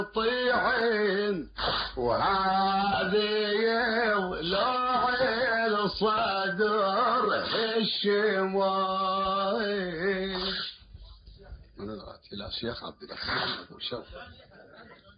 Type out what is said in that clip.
طيحين وهذه ولوع الصدر الشموي. من الشيخ عبد الله